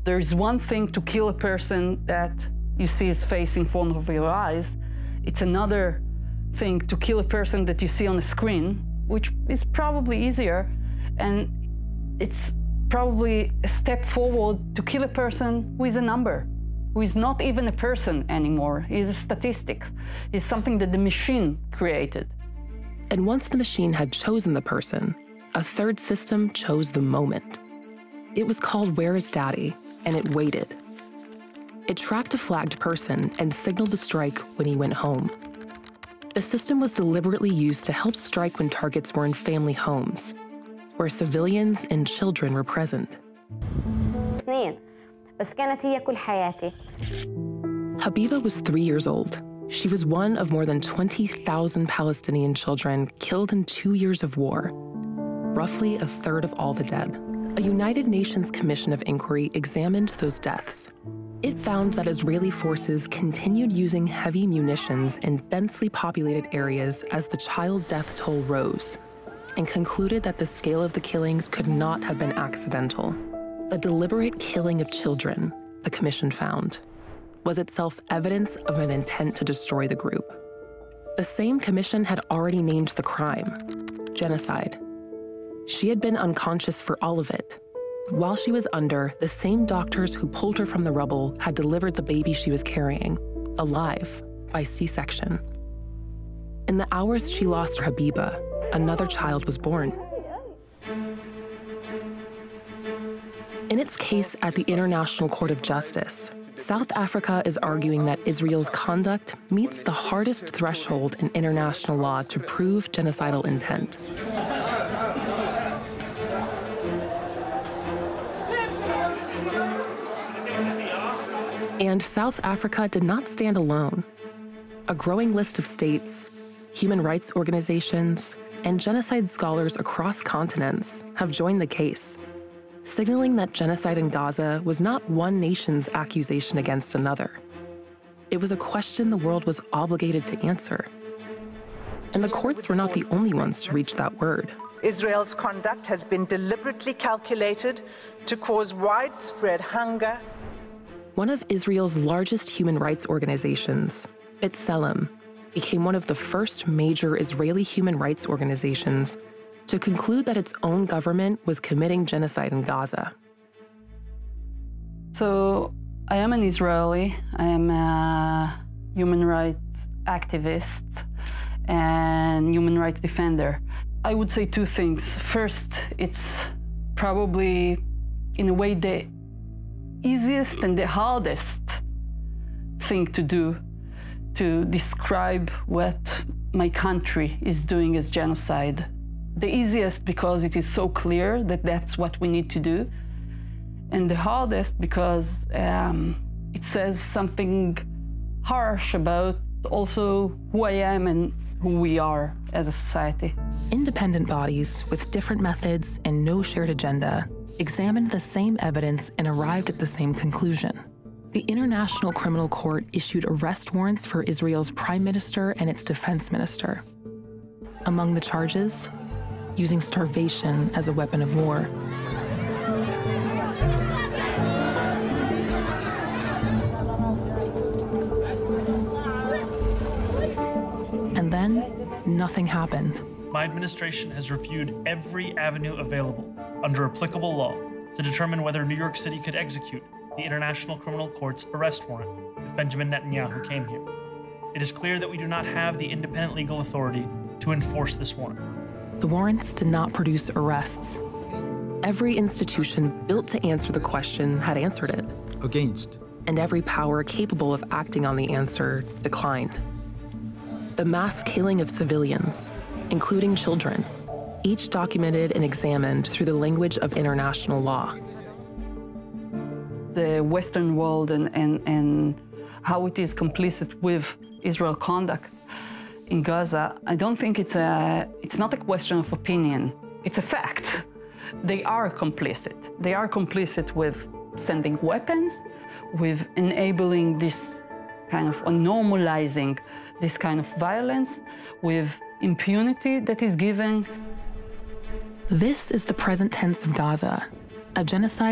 There's one thing to kill a person that you see his face in front of your eyes. It's another thing to kill a person that you see on a screen, which is probably easier, and it's probably a step forward to kill a person who is a number, who is not even a person anymore. He's a statistic. He's something that the machine created. And once the machine had chosen the person, a third system chose the moment. It was called Where is Daddy, and it waited. It tracked a flagged person and signaled the strike when he went home. The system was deliberately used to help strike when targets were in family homes, where civilians and children were present. Habiba was 3 years old. She was one of more than 20,000 Palestinian children killed in 2 years of war, roughly a third of all the dead. A United Nations Commission of Inquiry examined those deaths. It found that Israeli forces continued using heavy munitions in densely populated areas as the child death toll rose, and concluded that the scale of the killings could not have been accidental. The deliberate killing of children, the commission found, was itself evidence of an intent to destroy the group. The same commission had already named the crime, genocide. She had been unconscious for all of it. While she was under, the same doctors who pulled her from the rubble had delivered the baby she was carrying, alive, by C-section. In the hours she lost Habiba, another child was born. In its case at the International Court of Justice, South Africa is arguing that Israel's conduct meets the hardest threshold in international law to prove genocidal intent. And South Africa did not stand alone. A growing list of states, human rights organizations, and genocide scholars across continents have joined the case, signaling that genocide in Gaza was not one nation's accusation against another. It was a question the world was obligated to answer. And the courts were not the only ones to reach that word. Israel's conduct has been deliberately calculated to cause widespread hunger. One of Israel's largest human rights organizations, B'Tselem, became one of the first major Israeli human rights organizations to conclude that its own government was committing genocide in Gaza. So I am an Israeli. I am a human rights activist and human rights defender. I would say two things. First, it's probably, in a way, the easiest and the hardest thing to do, to describe what my country is doing as genocide. The easiest because it is so clear that that's what we need to do, and the hardest because it says something harsh about also who I am and who we are as a society. Independent bodies with different methods and no shared agenda examined the same evidence and arrived at the same conclusion. The International Criminal Court issued arrest warrants for Israel's prime minister and its defense minister. Among the charges, using starvation as a weapon of war. And then, nothing happened. My administration has reviewed every avenue available under applicable law to determine whether New York City could execute the International Criminal Court's arrest warrant if Benjamin Netanyahu came here. It is clear that we do not have the independent legal authority to enforce this warrant. The warrants did not produce arrests. Every institution built to answer the question had answered it. Against. And every power capable of acting on the answer declined. The mass killing of civilians, including children, each documented and examined through the language of international law. The Western world and how it is complicit with Israel conduct in Gaza, I don't think it's not a question of opinion. It's a fact. They are complicit. They are complicit with sending weapons, with enabling this kind of, or normalizing this kind of violence, with impunity that is given. This is the present tense of Gaza, a genocide